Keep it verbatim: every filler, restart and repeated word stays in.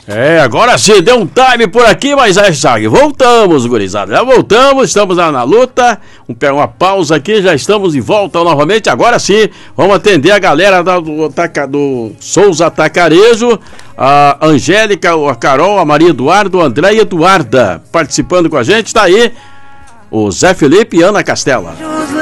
É, agora sim, deu um time por aqui, mas é já voltamos, gurizada, já voltamos, estamos na, na luta, vamos pegar uma pausa aqui, já estamos de volta novamente, agora sim, vamos atender a galera da, do, do Souza Atacarejo, a Angélica, a Carol, a Maria Eduardo, a André e Eduarda, participando com a gente, tá aí o Zé Felipe e Ana Castela.